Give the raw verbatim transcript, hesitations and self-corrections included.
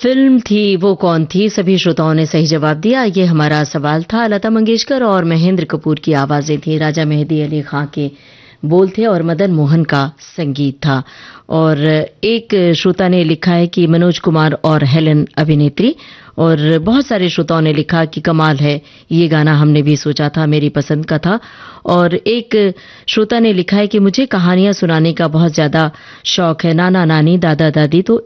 Film थी वो कौन थी? सभी श्रोताओं ने सही जवाब दिया। ये हमारा सवाल था। लता मंगेशकर और महेंद्र कपूर की आवाजें थी। राजा मेहदी अली खां के बोल थे और मदन मोहन का संगीत था। और एक श्रोता ने लिखा है कि मनोज कुमार और हेलन अभिनेत्री, और बहुत सारे श्रोताओं ने लिखा कि कमाल है, ये गाना हमने भी सोचा था, मेरी पसंद का था। और एक श्रोता ने लिखा है कि मुझे कहानियां सुनाने का बहुत ज्यादा शौक है, नाना नानी दादा दादी, तो